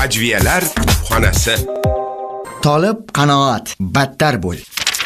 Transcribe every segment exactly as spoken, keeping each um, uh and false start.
Ajviyalar xonasi. Tolib qanoat, battar bo'l.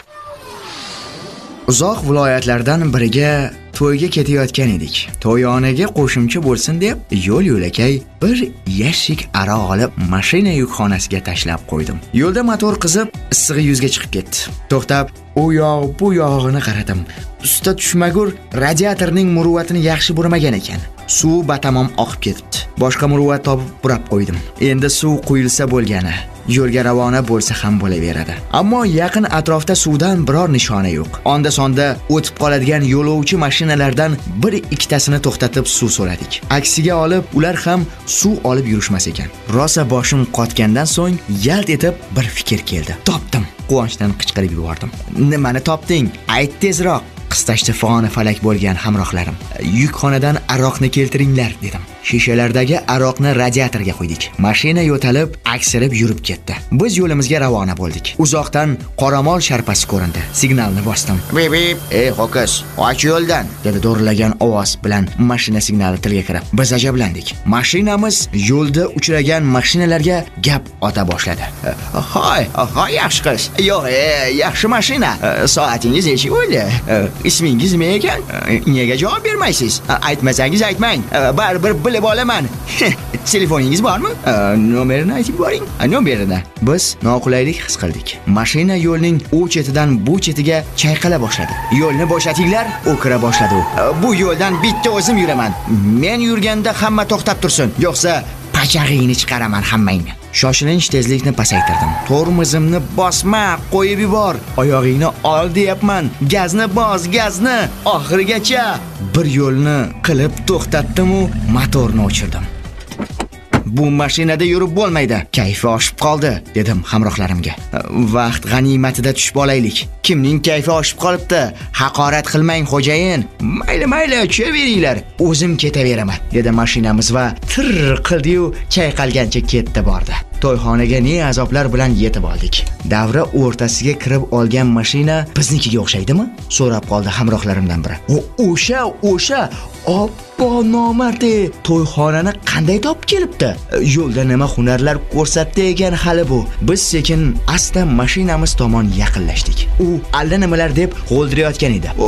Uzoq viloyatlardan biriga to'yga ketayotgan edik. To'yxonaga qo'shimcha bo'lsin deb yo'l yo'lakay bir yashik aroq olib mashina yukxonasiga tashlab qo'ydim. Yo'lda motor qizib, issig'i yuzga chiqib ketdi. To'xtab, u yoq bu yog'ini qaradim. Usta tushmagur radiatorning muruvvatini yaxshi burmagan ekan. Suv batamom oqib ketibdi. Boshqa muruvvat topib burab qo'ydim. Endi suv quyilsa bo'lgani. Yo'lga ravona bo'lsa ham bo'laveradi. Ammo yaqin atrofda suvdan biror nishona yo'q. Onda sonda o'tib qoladigan yo'lovchi mashinalardan bir ikkitasini to'xtatib suv so'radik. Aksiga olib, ular ham suv olib yurishmas ekan. Rosa boshim qotgandan so'ng yalt etib bir fikr keldi. Topdim. Quvonchdan qichqirib yubordim. Nimani topding? Ayt tezroq. Qistashda fig'oni falak bo'lgan hamrohlarim. Yukxonadan aroqni keltiringlar dedim. Shishalardagi aroqni radiatorga qo'ydik. Mashina yo'talib, aksirib yurib ketdi. Biz yo'limizga ravona bo'ldik. Uzoqdan qoramol sharpasi ko'rindi. Signalni bosdim. Bip bip, ey ho'kiz, och yo'ldan, dedi do'rilagan ovoz bilan mashina signali tilga kirib. Biz ajablandik. Mashinamiz yo'lda uchragan mashinalarga gap ota boshladi. Hoy, hoy yaxshi qiz. Yo'q, yaxshi mashina. Soatingiz necha bo'ldi? Ismingiz nima ekan? Nega javob bermaysiz? Aytmasangiz aytmang. Baribir bilib olaman. Telefoningiz bormi? Nomerini aytib boring. Nomerini. Biz noqulaylik his qildik. Mashina yo'lning u chetidan bu chetiga chayqala boshladi. Yo'lni bo'shatinglar, o'kira boshladi u. Bu yo'ldan bitta o'zim yuraman. Men yurganda hamma to'xtab tursin, yo'qsa pachag'ingni chiqaraman hammangni. Shoshilinch tezlikni pasaytirdim. Tormozimni bosma, qo'yib yubor. Oyog'ingni ol deyapman. Gazni bos, gazni oxirigacha. Bir yo'lni qilib to'xtatdim u motorni o'chirdim. Bu mashinada yurib bo'lmaydi. Kayfi oshib qoldi, dedim hamrohlarimga. Vaqt g'animatida tushib olaylik. Kimning kayfi oshib qolibdi? Haqorat qilmang xo'jayin. Mayli, mayli, tushaveringlar. O'zim ketaveraman, dedi mashinamiz va tir qildi-yu chayqalgancha ketdi bordi. To'yxonaga ne azoblar bilan yetib oldik. Davra o'rtasiga kirib olgan mashina biznikiga o'xshaydimi? So'rab qoldi hamrohlarimdan biri. O, o'sha, o'sha Oppo nomardi. To'yxonani qanday topib kelibdi? Yo'lda nima hunarlar ko'rsatdi ekan hali bu? Biz sekin asta mashinamiz tomon yaqinlashdik. U allanimalar deb g'o'ldirayotgan edi. O,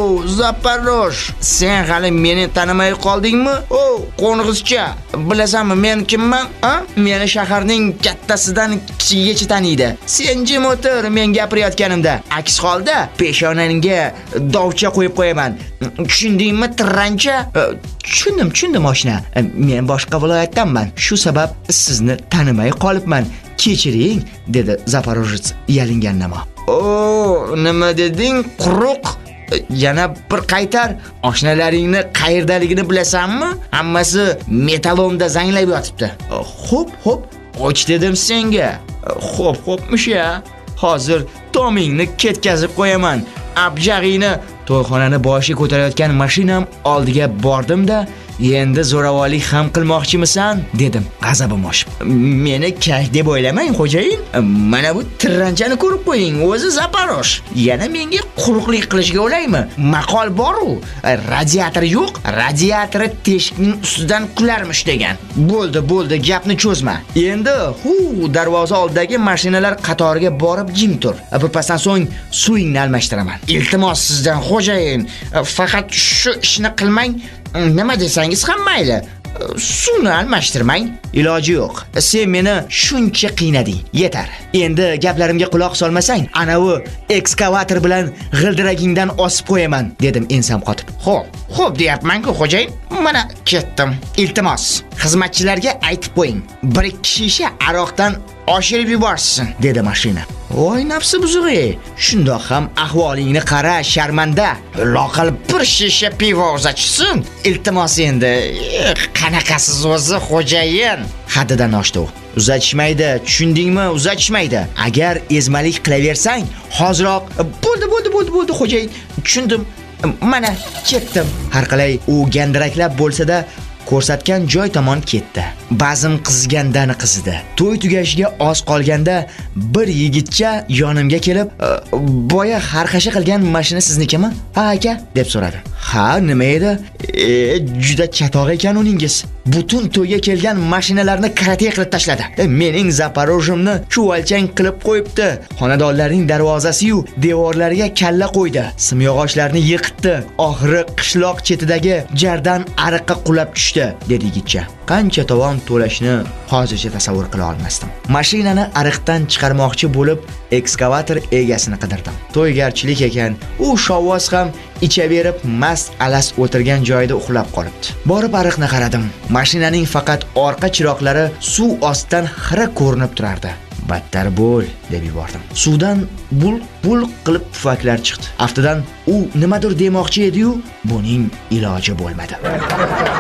Zaparosh, sen hali meni tanimay qoldingmi? O, qo'ng'izcha, bilasanmi men kimman? Ha? Meni shaharning kattasidan kichigigacha taniydi. Sen jim o'tir men gapirayotganimda. Aks holda peshonangga dovcha qo'yib qo'yaman. Tushundingmi, tirancha? Tushundim, tushundim oshna. Men boshqa viloyatdanman. Shu sabab sizni tanimay qolibman. Kechiring, dedi Zaporojets yalingan namo. O, nima deding? Quruq. Yana bir qaytar. Oshnalaringni qayerdaligini bilasanmi? Hammasi metalonda zanglab yotibdi. Xo'p, xo'p, och dedim senga. Xo'p, xo'pmish-ya. Hozir tomingni ketkazib qo'yaman. Abjag'ingni. To'yxonani boshiga ko'tarayotgan mashinam oldiga bordim-da, endi zo'ravonlik ham qilmoqchimisan, dedim g'azabim oshib. Meni kayf deb o'ylamang xo'jayin. Mana bu tiranchani ko'rib qo'ying, o'zi Zaparosh. Yana menga quruqlik qilishga o'laymi? Maqol bor-u, radiator yo'q, radiatori teshikning ustidan kularmish degan. Bo'ldi, bo'ldi, gapni cho'zma. Endi hu darvoza oldidagi mashinalar qatoriga borib jim tur. Birpasdan so'ng suvingni almashtiraman. Iltimos sizdan xo'jayin, faqat shu ishni qilmang. Nima desangiz ham mayli. Suvni almashtirmang. Iloji yo'q. Sen meni shuncha qiynading. Yetar. Endi gaplarimga quloq solmasang, ana u ekskavator bilan g'ildiragingdan osib qo'yaman, dedim ensam qotib. Xo'p, xo'p deyapman-ku xo'jayin. Mana ketdim. Iltimos, xizmatchilarga aytib qo'ying. Bir ikki shisha aroqdan oshirib yuborsin, dedi mashina. Voy nafsi buzug'i. Shundoq ham ahvolingni qara, sharmanda. Loqal bir shisha pivo uzatsin. Iltimos endi. Qanaqasiz o'zi xo'jayin? Haddidan oshdi u. Uzatishmaydi, tushundingmi? Uzatishmaydi. Agar ezmalik qilaversang, hoziroq bo'ldi, bo'ldi, bo'ldi, bo'ldi xo'jayin. Tushundim. Mana ketdim. Har qalay u gandiraklab bo'lsa-da ko'rsatgan joy tomon ketdi. Ba'zim qizgandan qizidi. To'y tugashiga oz qolganda bir yigitcha yonimga kelib, "Boya harqasha qilgan mashina siznikimi?" "Ha aka" deb so'radi. "Ha, nima edi?" "E, juda chatoq ekan uningiz." butun to'yga kelgan mashinalarni karate qilib tashladi. E, mening Zaporojimni chuvalchang qilib qo'yibdi. Xonadonlarning darvozasi-yu devorlariga kalla qo'ydi. Simyog'ochlarni yiqitdi. Oxiri qishloq chetidagi jardan ariqqa qulab tushdi, dedi yigitcha. Qancha tovon to'lashni hozircha tasavvur qila olmasdim. Mashinani ariqdan chiqarmoqchi bo'lib, ekskavator egasini qidirdim. To'ygarchilik ekan, u shovvoz ham ichaverib mast alas o'tirgan joyida uxlab qolibdi. Borib ariqni qaradim. Mashinaning faqat orqa chiroqlari suv ostidan xira ko'rinib turardi. Battar bo'l deb yubordim. Suvdan bul-bul qilib pufaklar chiqdi. Aftidan u nimadir demoqchi edi-yu, buning iloji bo'lmadi.